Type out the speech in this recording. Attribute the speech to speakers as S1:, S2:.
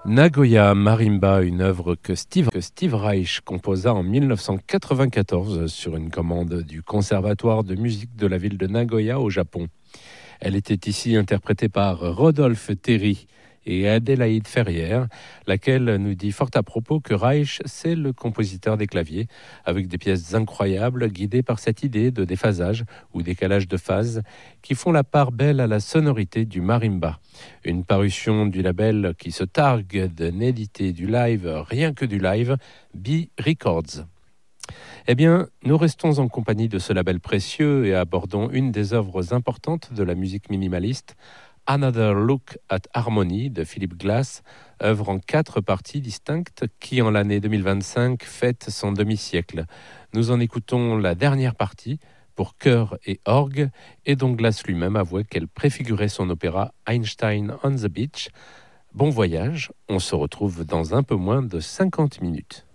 S1: Nagoya Marimba, une œuvre que Steve Reich composa en 1994 sur une commande du Conservatoire de musique de la ville de Nagoya au Japon. Elle était ici interprétée par Rodolphe Terry et Adélaïde Ferrière, laquelle nous dit fort à propos que Reich, c'est le compositeur des claviers, avec des pièces incroyables guidées par cette idée de déphasage ou décalage de phase qui font la part belle à la sonorité du marimba. Une parution du label qui se targue de n'éditer du live, rien que du live, B Records. Eh bien, nous restons en compagnie de ce label précieux et abordons une des œuvres importantes de la musique minimaliste, Another Look at Harmony de Philip Glass, œuvre en 4 parties distinctes qui, en l'année 2025, fête son demi-siècle. Nous en écoutons la dernière partie pour chœur et orgue, et dont Glass lui-même avouait qu'elle préfigurait son opéra Einstein on the Beach. Bon voyage, on se retrouve dans un peu moins de 50 minutes.